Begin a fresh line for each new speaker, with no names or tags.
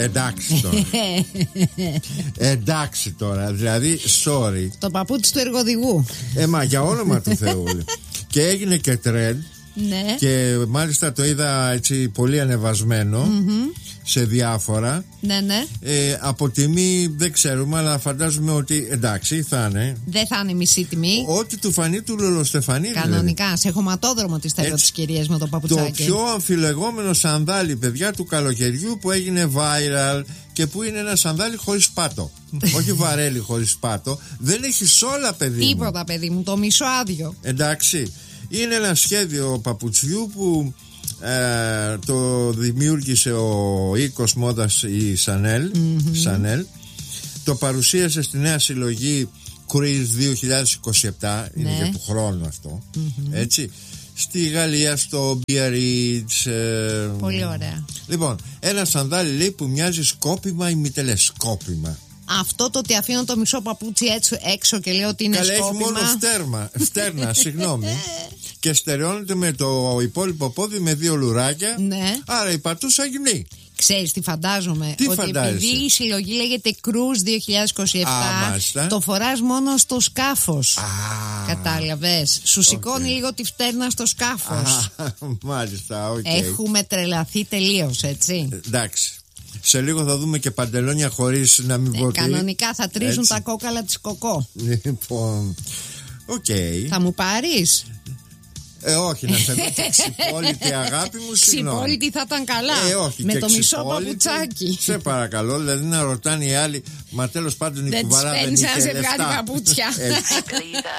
Εντάξει τώρα. Εντάξει τώρα, δηλαδή, sorry.
Το παπούτσι του εργοδηγού.
Μα για όνομα του Θεού. Και έγινε και trend.
Ναι.
Και μάλιστα το είδα έτσι πολύ ανεβασμένο σε διάφορα.
Ναι, ναι.
Από τιμή δεν ξέρουμε, αλλά φαντάζομαι ότι εντάξει θα είναι.
Δεν θα είναι μισή τιμή.
Ό,τι του φανεί του Λολοστεφανίδη.
Κανονικά,
δηλαδή.
σε χωματόδρομο τη θέλω τις κυρίες με το παπουτσάκι.
Το πιο αμφιλεγόμενο σανδάλι, παιδιά, του καλοκαιριού που έγινε viral και που είναι ένα σανδάλι χωρίς πάτο. Όχι βαρέλι χωρίς πάτο. Δεν έχει σόλα, παιδί μου.
Τίποτα, παιδί μου, το μισό άδειο.
Εντάξει. Είναι ένα σχέδιο παπουτσιού που το δημιούργησε ο οίκος μόδας η Chanel. Το παρουσίασε στη νέα συλλογή Cruise 2027. Είναι για του χρόνου αυτό. Έτσι. Στη Γαλλία, στο Biarritz.
Πολύ ωραία.
Λοιπόν, ένα σανδάλι λέει που μοιάζει σκόπιμα ή μη τελεσκόπιμα.
Αυτό το ότι αφήνω το μισό παπούτσι έξω και λέω ότι είναι
καλά,
σκόπιμα.
έχει μόνο φτέρνα, συγγνώμη. Και στερεώνεται με το υπόλοιπο πόδι με 2 λουράκια.
Ναι.
Άρα η πατούσα γυμνή.
Ξέρεις τι φαντάζομαι?
Τι
ότι
φαντάζεσαι?
επειδή η συλλογή λέγεται Cruise 2027, το φοράς μόνο στο σκάφος. Κατάλαβες? Σου σηκώνει λίγο τη φτέρνα στο σκάφος.
Μάλιστα, οκ.
Έχουμε τρελαθεί τελείως, έτσι.
Εντάξει. Σε λίγο θα δούμε και παντελόνια χωρίς να μην πω τι.
Κανονικά θα τρίζουν έτσι τα κόκαλα της κοκό.
Λοιπόν, οκ.
Θα μου πάρεις?
Όχι, να σε δω και ξυπόλυτη, αγάπη μου, συγγνώμη.
Ξυπόλυτη θα ήταν καλά.
Όχι,
με
και
το μισό παπουτσάκι.
Σε παρακαλώ, δηλαδή να ρωτάνε οι άλλοι. Μα τέλος πάντων η κουβαρά δεν είχε λεφτά.
Δεν τις παίρνεις ένα ζευγάρι παπούτσια.